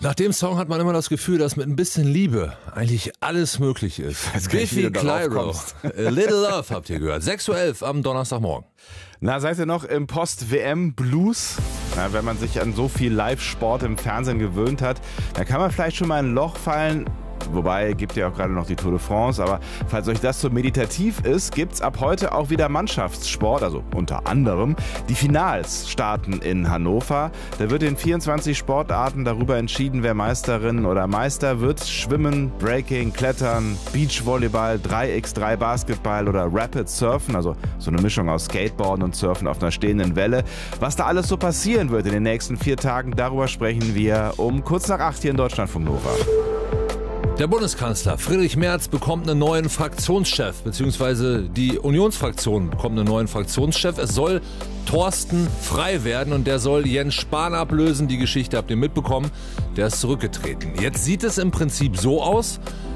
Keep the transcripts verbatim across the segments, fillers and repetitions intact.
Nach dem Song hat man immer das Gefühl, dass mit ein bisschen Liebe eigentlich alles möglich ist. Biffy Clyro, A Little Love habt ihr gehört. sechs Uhr elf am Donnerstagmorgen. Na, seid ihr noch im Post-W M-Blues? Na, wenn man sich an so viel Live-Sport im Fernsehen gewöhnt hat, dann kann man vielleicht schon mal in ein Loch fallen. Wobei, gibt ja auch gerade noch die Tour de France, aber falls euch das so meditativ ist, gibt's ab heute auch wieder Mannschaftssport, also unter anderem. Die Finals starten in Hannover. Da wird in vierundzwanzig Sportarten darüber entschieden, wer Meisterin oder Meister wird. Schwimmen, Breaking, Klettern, Beachvolleyball, drei gegen drei Basketball oder Rapid Surfen, also so eine Mischung aus Skateboarden und Surfen auf einer stehenden Welle. Was da alles so passieren wird in den nächsten vier Tagen, darüber sprechen wir um kurz nach acht hier in Deutschlandfunk Nova. Der Bundeskanzler Friedrich Merz bekommt einen neuen Fraktionschef, beziehungsweise die Unionsfraktion bekommt einen neuen Fraktionschef. Es soll Thorsten Frei werden und der soll Jens Spahn ablösen. Die Geschichte habt ihr mitbekommen, der ist zurückgetreten. Jetzt sieht es im Prinzip so aus,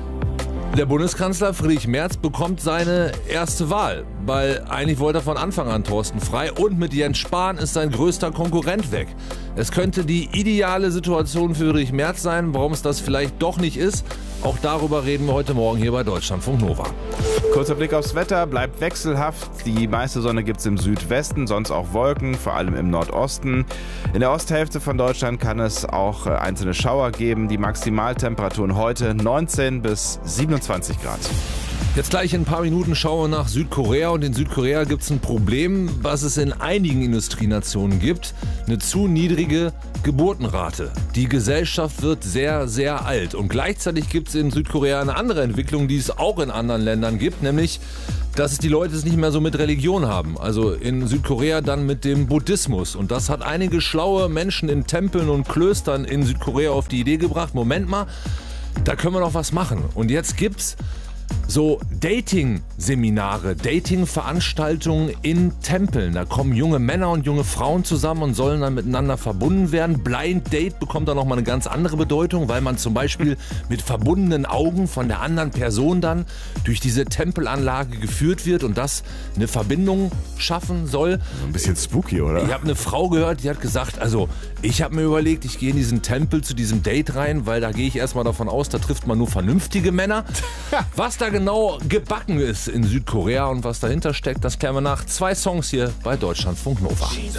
der Bundeskanzler Friedrich Merz bekommt seine erste Wahl, weil eigentlich wollte er von Anfang an Thorsten Frei und mit Jens Spahn ist sein größter Konkurrent weg. Es könnte die ideale Situation für Friedrich Merz sein, warum es das vielleicht doch nicht ist. Auch darüber reden wir heute Morgen hier bei Deutschlandfunk Nova. Kurzer Blick aufs Wetter, bleibt wechselhaft. Die meiste Sonne gibt es im Südwesten, sonst auch Wolken, vor allem im Nordosten. In der Osthälfte von Deutschland kann es auch einzelne Schauer geben. Die Maximaltemperaturen heute neunzehn bis siebenundzwanzig Grad. Jetzt gleich in ein paar Minuten schauen wir nach Südkorea und in Südkorea gibt es ein Problem, was es in einigen Industrienationen gibt, eine zu niedrige Geburtenrate. Die Gesellschaft wird sehr, sehr alt und gleichzeitig gibt es in Südkorea eine andere Entwicklung, die es auch in anderen Ländern gibt, nämlich dass es die Leute es nicht mehr so mit Religion haben. Also in Südkorea dann mit dem Buddhismus. Und das hat einige schlaue Menschen in Tempeln und Klöstern in Südkorea auf die Idee gebracht, Moment mal, da können wir doch was machen. Und jetzt gibt's so Dating-Seminare, Dating-Veranstaltungen in Tempeln. Da kommen junge Männer und junge Frauen zusammen und sollen dann miteinander verbunden werden. Blind Date bekommt dann nochmal eine ganz andere Bedeutung, weil man zum Beispiel mit verbundenen Augen von der anderen Person dann durch diese Tempelanlage geführt wird und das eine Verbindung schaffen soll. Ein bisschen spooky, oder? Ich habe eine Frau gehört, die hat gesagt, also ich habe mir überlegt, ich gehe in diesen Tempel zu diesem Date rein, weil da gehe ich erstmal davon aus, da trifft man nur vernünftige Männer. Was da genau gebacken ist in Südkorea und was dahinter steckt, das klären wir nach zwei Songs hier bei Deutschlandfunk Nova.